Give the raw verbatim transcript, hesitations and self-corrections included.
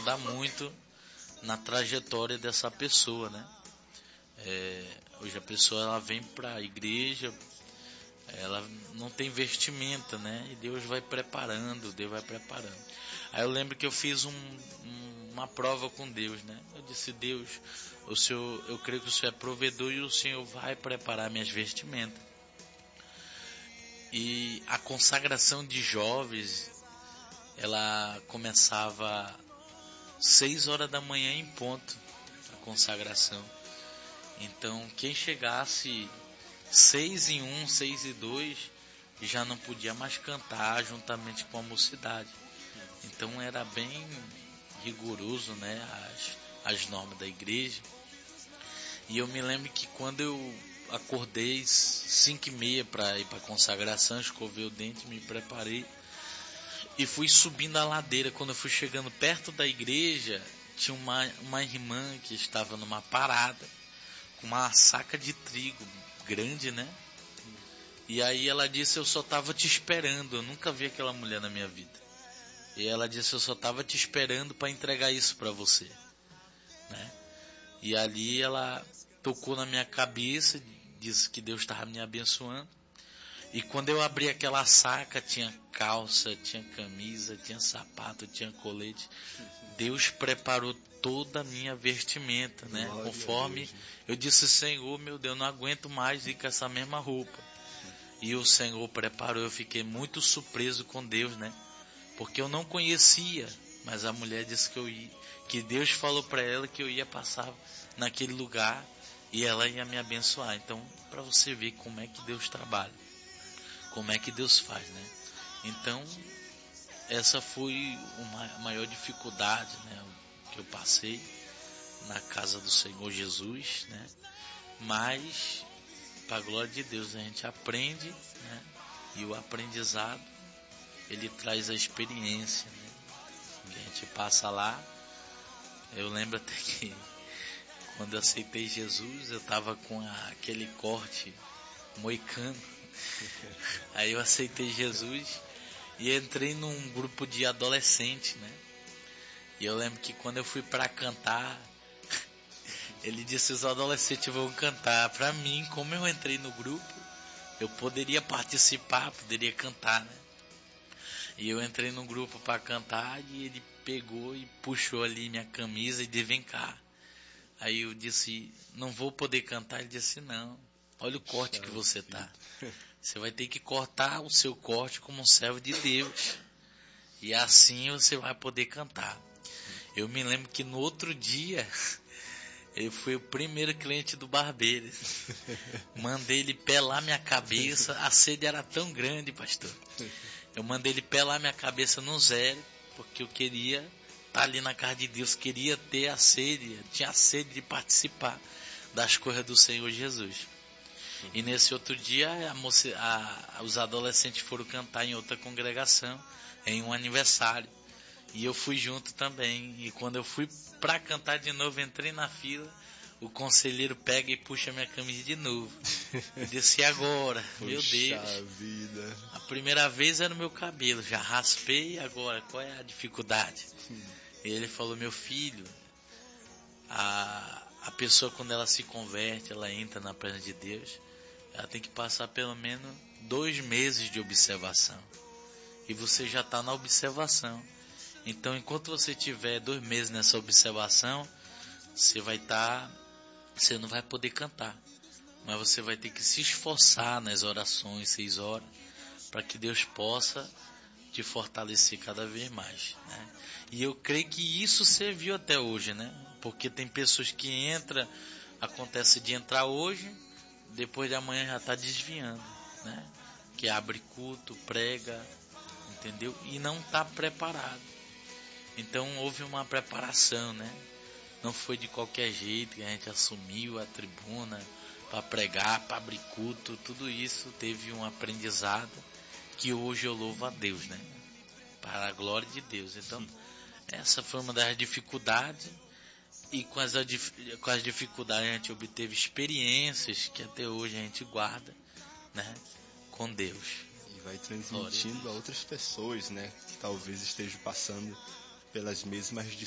ajudar muito na trajetória dessa pessoa, né? É, hoje a pessoa ela vem para a igreja, ela não tem vestimenta, né? E Deus vai preparando, Deus vai preparando. Aí eu lembro que eu fiz um, um, uma prova com Deus, né? Eu disse: Deus, o Senhor, eu creio que o Senhor é provedor e o Senhor vai preparar minhas vestimentas. E a consagração de jovens, ela começava seis horas da manhã em ponto, a consagração. Então quem chegasse seis em um, seis e dois, já não podia mais cantar juntamente com a mocidade. Então era bem rigoroso, né, as, as normas da igreja. E eu me lembro que quando eu acordei cinco e meia para ir para a consagração, escovei o dente, me preparei e fui subindo a ladeira. Quando eu fui chegando perto da igreja, tinha uma, uma irmã que estava numa parada com uma saca de trigo grande, né? E aí ela disse: eu só estava te esperando. Eu nunca vi aquela mulher na minha vida. E ela disse: eu só estava te esperando para entregar isso para você, né? E ali ela tocou na minha cabeça, disse que Deus estava me abençoando. E quando eu abri aquela saca, tinha calça, tinha camisa, tinha sapato, tinha colete. Deus preparou toda a minha vestimenta, né? Glória Conforme eu disse: Senhor, meu Deus, não aguento mais ir com essa mesma roupa. E o Senhor preparou. Eu fiquei muito surpreso com Deus, né? Porque eu não conhecia, mas a mulher disse que eu ia, que Deus falou para ela que eu ia passar naquele lugar e ela ia me abençoar. Então, para você ver como é que Deus trabalha, como é que Deus faz, né? Então, essa foi uma maior dificuldade, né, que eu passei na casa do Senhor Jesus, né? Mas, para a glória de Deus, a gente aprende, né? E o aprendizado, ele traz a experiência, né? Que a gente passa lá. Eu lembro até que quando eu aceitei Jesus, eu estava com a, aquele corte moicano. Aí eu aceitei Jesus e entrei num grupo de adolescentes, né? E eu lembro que quando eu fui para cantar, ele disse: os adolescentes vão cantar. Para mim, como eu entrei no grupo, eu poderia participar, poderia cantar, né? E eu entrei no grupo para cantar e ele pegou e puxou ali minha camisa e disse: vem cá. Aí eu disse: não vou poder cantar. Ele disse: não, olha o corte que você tá. Você vai ter que cortar o seu corte como um servo de Deus. E assim você vai poder cantar. Eu me lembro que no outro dia, ele foi o primeiro cliente do barbeiro. Mandei ele pelar minha cabeça. A sede era tão grande, pastor. Eu mandei ele pelar minha cabeça no zero, porque eu queria estar ali na casa de Deus, queria ter a sede, tinha a sede de participar das coisas do Senhor Jesus. E nesse outro dia, a moça, a, os adolescentes foram cantar em outra congregação, em um aniversário. E eu fui junto também. E quando eu fui para cantar de novo, entrei na fila, o conselheiro pega e puxa minha camisa de novo. Eu disse: e agora? Meu Deus. Vida. A primeira vez era o meu cabelo, já raspei, agora qual é a dificuldade? Hum. E ele falou: meu filho, a, a pessoa quando ela se converte, ela entra na presença de Deus, ela tem que passar pelo menos dois meses de observação. E você já está na observação. Então, enquanto você tiver dois meses nessa observação, você vai estar, tá, você não vai poder cantar. Mas você vai ter que se esforçar nas orações, seis horas, para que Deus possa te fortalecer cada vez mais, né? E eu creio que isso serviu até hoje, né? Porque tem pessoas que entram, acontece de entrar hoje, depois de amanhã já está desviando, né? Que abre culto, prega, entendeu? E não está preparado. Então houve uma preparação, né? Não foi de qualquer jeito que a gente assumiu a tribuna para pregar, para abrir culto. Tudo isso teve um aprendizado que hoje eu louvo a Deus, né? Para a glória de Deus. Então, essa foi uma das dificuldades. E com as, com as dificuldades a gente obteve experiências que até hoje a gente guarda, né? Com Deus. E vai transmitindo a outras pessoas, né? Que talvez estejam passando pelas mesmas